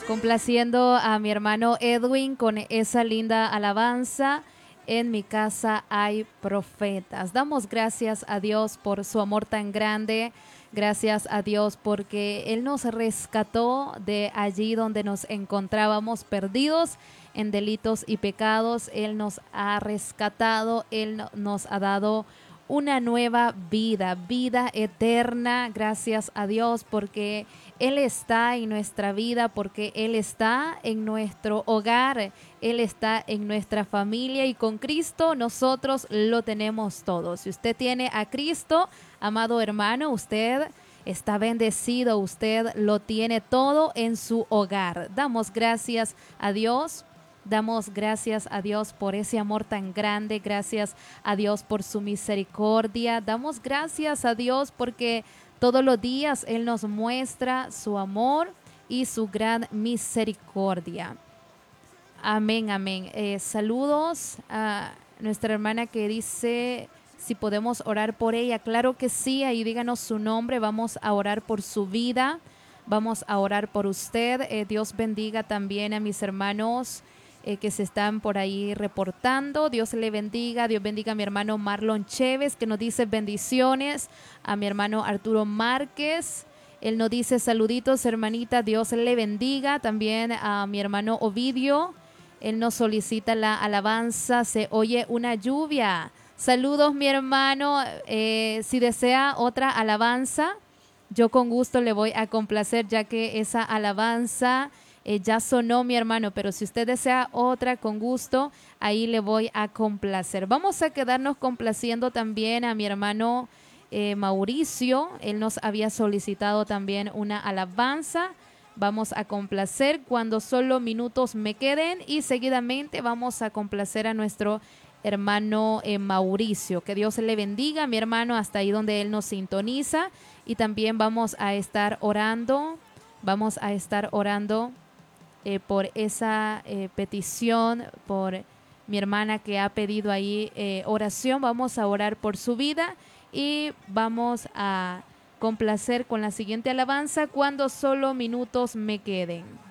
Complaciendo a mi hermano Edwin con esa linda alabanza. En mi casa hay profetas. Damos gracias a Dios por su amor tan grande. Gracias a Dios porque Él nos rescató de allí donde nos encontrábamos perdidos en delitos y pecados. Él nos ha rescatado, Él nos ha dado una nueva vida, vida eterna. Gracias a Dios porque Él está en nuestra vida, porque Él está en nuestro hogar, Él está en nuestra familia y con Cristo nosotros lo tenemos todo. Si usted tiene a Cristo, amado hermano, usted está bendecido, usted lo tiene todo en su hogar. Damos gracias a Dios. Damos gracias a Dios por ese amor tan grande, gracias a Dios por su misericordia. Damos gracias a Dios porque todos los días Él nos muestra su amor y su gran misericordia. Amén, amén. Saludos a nuestra hermana que dice si podemos orar por ella. Claro que sí, ahí díganos su nombre, vamos a orar por su vida, vamos a orar por usted. Dios bendiga también a mis hermanos que se están por ahí reportando. Dios le bendiga, Dios bendiga a mi hermano Marlon Chévez, que nos dice bendiciones, a mi hermano Arturo Márquez, él nos dice saluditos hermanita, Dios le bendiga, también a mi hermano Ovidio, él nos solicita la alabanza, se oye una lluvia. Saludos mi hermano, si desea otra alabanza, yo con gusto le voy a complacer, ya que esa alabanza ya sonó mi hermano, pero si usted desea otra con gusto, ahí le voy a complacer. Vamos a quedarnos complaciendo también a mi hermano Mauricio. Él nos había solicitado también una alabanza. Vamos a complacer cuando solo minutos me queden y seguidamente vamos a complacer a nuestro hermano Mauricio. Que Dios le bendiga, mi hermano, hasta ahí donde él nos sintoniza. Y también vamos a estar orando por esa petición, por mi hermana que ha pedido ahí oración. Vamos a orar por su vida y vamos a complacer con la siguiente alabanza cuando solo minutos me queden.